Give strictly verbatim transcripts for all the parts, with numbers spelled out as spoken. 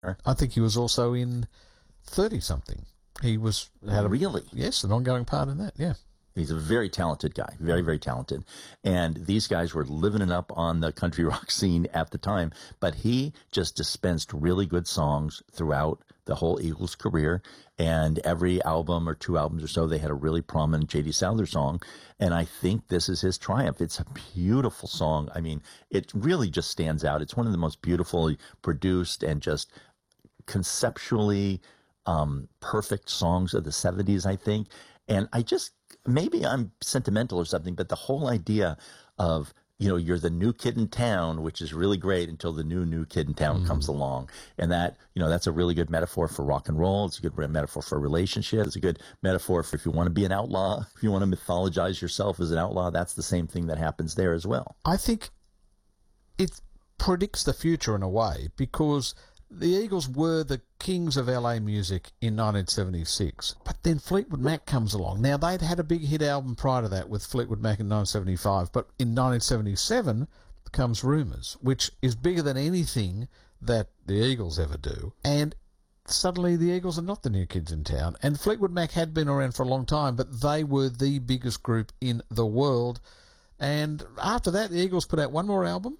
I think he was also in thirty-something. He was had a, really? Yes, an ongoing part in that, yeah. He's a very talented guy, very, very talented. And these guys were living it up on the country rock scene at the time. But he just dispensed really good songs throughout the whole Eagles career. And every album or two albums or so, they had a really prominent J D Souther song. And I think this is his triumph. It's a beautiful song. I mean, it really just stands out. It's one of the most beautifully produced and just conceptually um, perfect songs of the seventies, I think. And I just, maybe I'm sentimental or something, but the whole idea of, you know, you're the new kid in town, which is really great until the new, new kid in town mm. comes along. And that, you know, that's a really good metaphor for rock and roll. It's a good metaphor for a relationship. It's a good metaphor for if you want to be an outlaw, if you want to mythologize yourself as an outlaw, that's the same thing that happens there as well. I think it predicts the future in a way, because the Eagles were the kings of L A music in nineteen seventy-six, but then Fleetwood Mac comes along. Now, they'd had a big hit album prior to that with Fleetwood Mac in nineteen seventy-five, but in nineteen seventy-seven comes Rumours, which is bigger than anything that the Eagles ever do, and suddenly the Eagles are not the new kids in town. And Fleetwood Mac had been around for a long time, but they were the biggest group in the world. And after that, the Eagles put out one more album,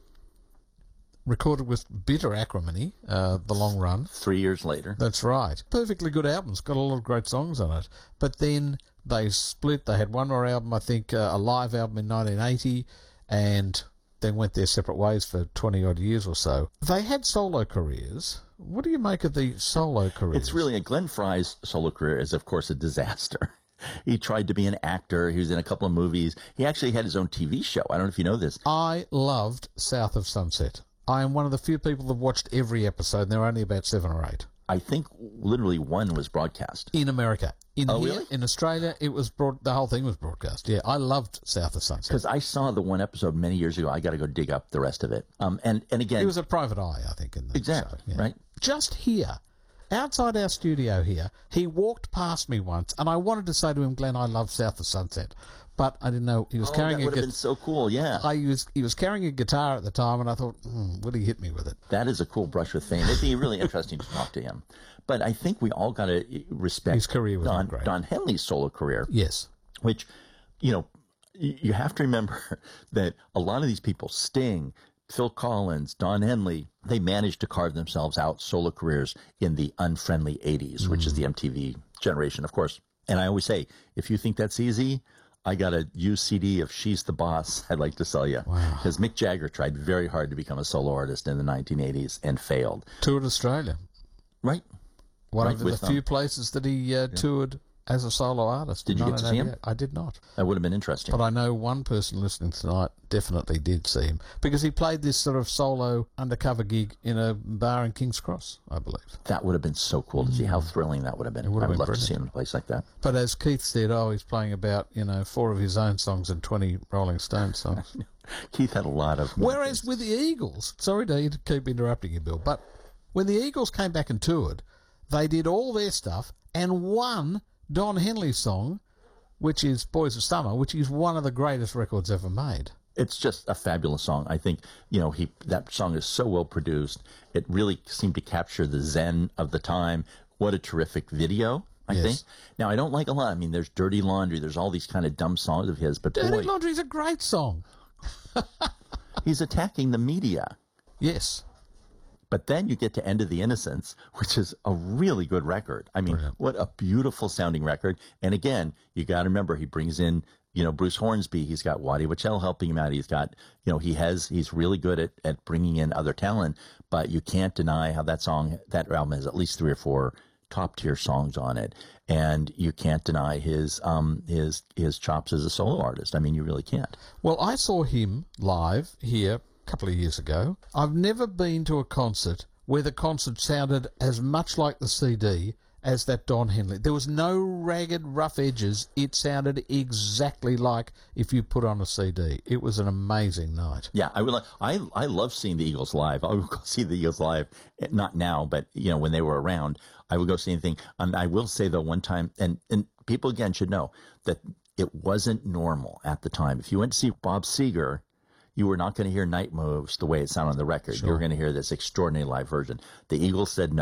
recorded with bitter acrimony, uh, The Long Run. Three years later. That's right. Perfectly good albums. Got a lot of great songs on it. But then they split. They had one more album, I think, uh, a live album in nineteen eighty, and then went their separate ways for twenty-odd years or so. They had solo careers. What do you make of the solo careers? It's really, Glenn Frey's solo career is, of course, a disaster. He tried to be an actor. He was in a couple of movies. He actually had his own T V show. I don't know if you know this. I loved South of Sunset. I am one of the few people that have watched every episode, and there are only about seven or eight. I think literally one was broadcast. In America. In oh, here, really? In Australia, it was broad, the whole thing was broadcast. Yeah, I loved South of Sunset. Because I saw the one episode many years ago. I got to go dig up the rest of it. Um, and, and again... It was a private eye, I think. In the exactly, show, yeah. Right? Just here, outside our studio here, he walked past me once, and I wanted to say to him, Glenn, I love South of Sunset. But I didn't know he was oh, carrying that a would have been so cool, yeah. I was, he was carrying a guitar at the time, and I thought, hmm, would he hit me with it? That is a cool brush with fame. It'd be really interesting to talk to him. But I think we all got to respect his career was Don, great. Don Henley's solo career. Yes. Which, you know, you have to remember that a lot of these people, Sting, Phil Collins, Don Henley, they managed to carve themselves out solo careers in the unfriendly eighties, mm. which is the M T V generation, of course. And I always say, if you think that's easy, I got a used C D of She's the Boss I'd like to sell you. Wow. Because Mick Jagger tried very hard to become a solo artist in the nineteen eighties and failed. Toured Australia. Right. One right, of the few them. places that he uh, yeah. toured as a solo artist. Did you get to see him? I did not. That would have been interesting. But I know one person listening tonight definitely did see him, because he played this sort of solo undercover gig in a bar in King's Cross, I believe. That would have been so cool to see. How thrilling that would have been. It would I have would been love brilliant. to see him in a place like that. But as Keith said, oh, he's playing about, you know, four of his own songs and twenty Rolling Stones songs. Keith had a lot of... Whereas with the Eagles, sorry to keep interrupting you, Bill, but when the Eagles came back and toured, they did all their stuff and won Don Henley's song, which is Boys of Summer, which is one of the greatest records ever made. It's just a fabulous song. I think, you know, he that song is so well produced. It really seemed to capture the zen of the time. What a terrific video, I yes. think. Now, I don't like a lot. I mean, there's Dirty Laundry. There's all these kind of dumb songs of his. But Dirty boy, Laundry's a great song. he's attacking the media. Yes. But then you get to End of the Innocents, which is a really good record. I mean, Brilliant. What a beautiful sounding record. And again, you got to remember, he brings in, you know, Bruce Hornsby. He's got Waddy Wachtel helping him out. He's got, you know, he has, he's really good at, at bringing in other talent. But you can't deny how that song, that album has at least three or four top tier songs on it. And you can't deny his, um, his, his chops as a solo artist. I mean, you really can't. Well, I saw him live here couple of years ago. I've never been to a concert where the concert sounded as much like the C D as that Don Henley. There was no ragged, rough edges. It sounded exactly like if you put on a C D. It was an amazing night. Yeah, I would. I I love seeing the Eagles live. I would go see the Eagles live, not now, but you know when they were around. I would go see anything. And I will say though, one time, and and people again should know that it wasn't normal at the time. If you went to see Bob Seger, you were not going to hear Night Moves the way it sounded on the record. Sure. You were going to hear this extraordinary live version. The Eagles said no.